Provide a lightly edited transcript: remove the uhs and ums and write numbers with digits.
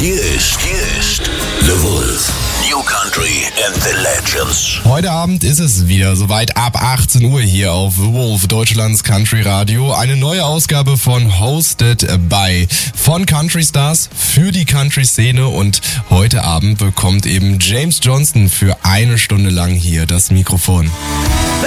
Hier ist The Wolf. New Country and the Legends. Heute Abend ist es wieder soweit, ab 18 Uhr hier auf The Wolf, Deutschlands Country Radio. Eine neue Ausgabe von Hosted by von Country Stars für die Country-Szene. Und heute Abend bekommt eben James Johnston für 1 Stunde lang hier das Mikrofon.